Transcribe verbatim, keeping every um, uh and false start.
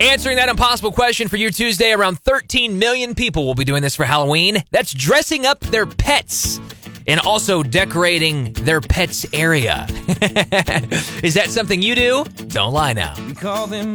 Answering that impossible question for your Tuesday, around thirteen million people will be doing this for Halloween. That's dressing up their pets and also decorating their pets' area. Is that something you do? Don't lie now.